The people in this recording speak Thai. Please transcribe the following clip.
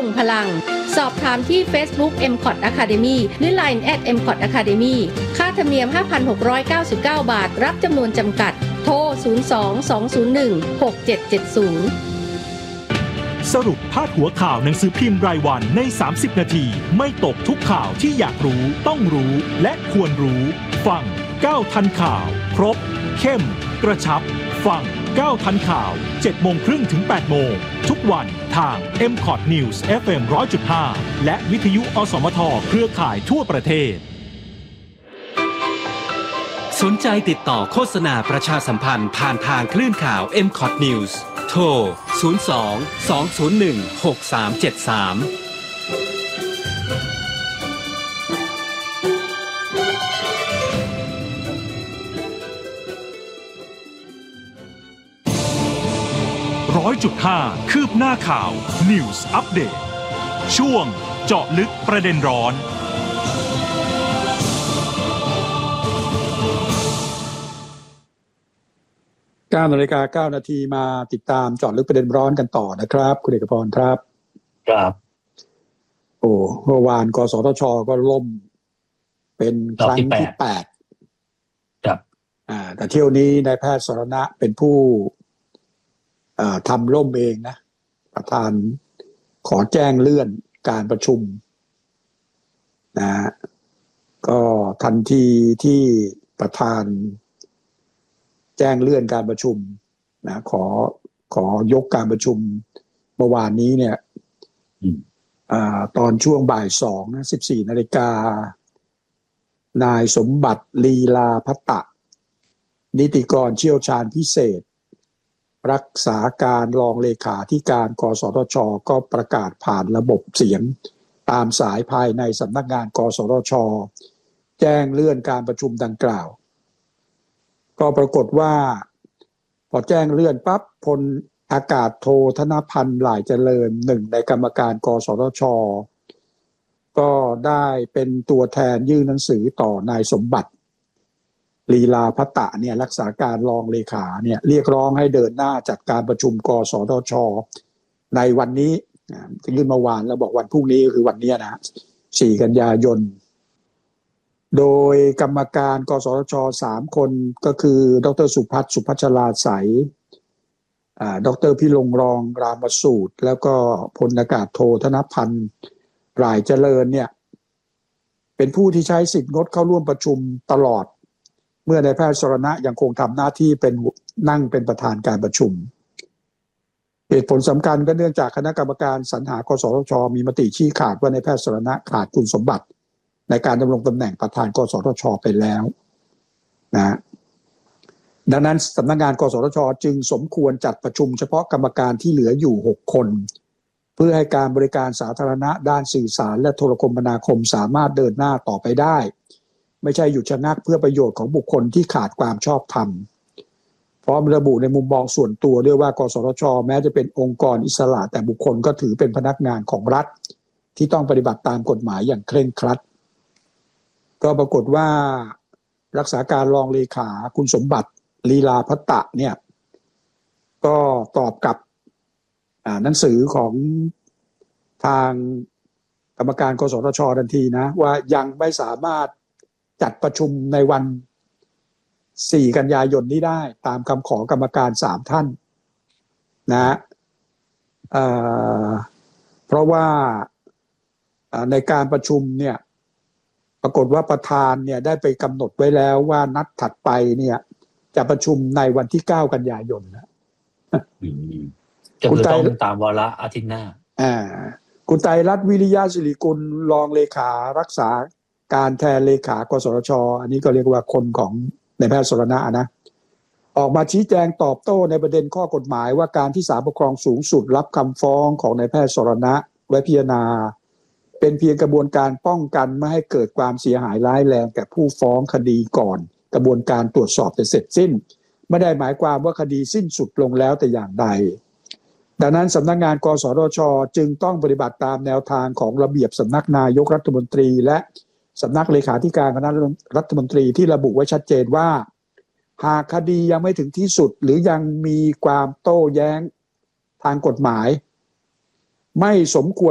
ส่งพลังสอบถามที่ Facebook MCOT Academy หรือ LINE @MCOT Academy ค่าธรรมเนียม 5,699 บาทรับจำนวนจำกัดโทร 02-201-6770 สรุปพาดหัวข่าวหนังสือพิมพ์รายวันใน30นาทีไม่ตกทุกข่าวที่อยากรู้ต้องรู้และควรรู้ฟัง9ทันข่าวครบเข้มกระชับฟัง9ทันข่าว 7:30 ถึง 8:00 นทุกวันทาง MCOT News FM 100.5 และวิทยุอสมทเครือข่ายทั่วประเทศสนใจติดต่อโฆษณาประชาสัมพันธ์ผ่านทางคลื่นข่าว MCOT News โทร 02-201-6373 100.5 คืบหน้าข่าว News Update ช่วงเจาะลึกประเด็นร้อน 9:09 น.มาติดตามเจาะลึกประเด็นร้อนกันต่อนะครับคุณเอกพรครับครับโอ้เมื่อวานกสทช.ก็ล่มเป็นครั้งที่8 ครับแต่เที่ยวนี้นายแพทย์สรณะเป็นผู้ทำล่มเองนะประธานขอแจ้งเลื่อนการประชุมนะก็ทันทีที่ประธานแจ้งเลื่อนการประชุมนะขอยกการประชุมเมื่อวานนี้เนี่ยตอนช่วงบ่าย2 นะ 14 นาฬิกานายสมบัติลีลาภัตตะนิติกรเชี่ยวชาญพิเศษรักษาการรองเลขาธิการกสทช.ก็ประกาศผ่านระบบเสียงตามสายภายในสำนักงานกสทช.แจ้งเลื่อนการประชุมดังกล่าวก็ปรากฏว่าพอแจ้งเลื่อนปั๊บพลอากาศโทธนพันธ์หลายเจริญหนึ่งในกรรมการกสทช.ก็ได้เป็นตัวแทนยื่นหนังสือต่อนายสมบัติลีลาภัตตะเนี่ยรักษาการรองเลขาเนี่ยเรียกร้องให้เดินหน้าจัดการประชุมกสทช.ในวันนี้ยื่นเมื่อวานแล้วบอกวันพรุ่งนี้คือวันนี้นะ4 กันยายนโดยกรรมการกสทช3 คนก็คือดร.สุพัฒน์สุพัชราไสยดร.พิรงค์รองรามสูตรแล้วก็พลอากาศโทธนพันธ์หลายเจริญเนี่ยเป็นผู้ที่ใช้สิทธิ์งดเข้าร่วมประชุมตลอดเมื่อนายแพทย์สรณะยังคงทำหน้าที่เป็นนั่งเป็นประธานการประชุมเหตุผลสำคัญก็เนื่องจากคณะกรรมการสรรหากสทชมีมติชี้ขาดว่านายแพทย์สรณะขาดคุณสมบัติในการดำรงตำแหน่งประธานกสทชไปแล้วนะดังนั้นสำนักงานกสทชจึงสมควรจัดประชุมเฉพาะกรรมการที่เหลืออยู่6 คนเพื่อให้การบริการสาธารณะด้านสื่อสารและโทรคมนาคมสามารถเดินหน้าต่อไปได้ไม่ใช่หยุดชะงักเพื่อประโยชน์ของบุคคลที่ขาดความชอบธรรมพร้อมระบุในมุมมองส่วนตัวด้วยว่ากสทชแม้จะเป็นองค์กรอิสระแต่บุคคลก็ถือเป็นพนักงานของรัฐที่ต้องปฏิบัติตามกฎหมายอย่างเคร่งครัดก็ปรากฏว่ารักษาการรองเลขาคุณสมบัติลีลาภัตตะเนี่ยก็ตอบกับหนังสือของทางกรรมการกสทชทันทีนะว่ายังไม่สามารถจัดประชุมในวัน4 กันยายนนี้ได้ตามคำขอกรรมการ3 ท่านนะเพราะว่าในการประชุมเนี่ยปรากฏว่าประธานเนี่ยได้ไปกำหนดไว้แล้วว่านัดถัดไปเนี่ยจะประชุมในวันที่9 กันยายนนะจะต้องตามวาระอาทิตย์หน้าคุณไตรรัตน์วิริยะศิริกุลรองเลขารักษาการแทนเลขากสทช.อันนี้ก็เรียกว่าคนของนายแพทย์สรณะนะออกมาชี้แจงตอบโต้ในประเด็นข้อกฎหมายว่าการที่ศาลปกครองสูงสุดรับคำฟ้องของนายแพทย์สรณะไว้พิจารณาเป็นเพียงกระบวนการป้องกันไม่ให้เกิดความเสียหายร้ายแรงแก่ผู้ฟ้องคดีก่อนกระบวนการตรวจสอบจะเสร็จสิ้นไม่ได้หมายความว่าคดีสิ้นสุดลงแล้วแต่อย่างใดดังนั้นสำนักงานกสทช.จึงต้องปฏิบัติตามแนวทางของระเบียบสำนักนายกรัฐมนตรีและสำนักเลขาธิการคณะรัฐมนตรีที่ระบุไว้ชัดเจนว่าหากคดียังไม่ถึงที่สุดหรือยังมีความโต้แย้งทางกฎหมายไม่สมควร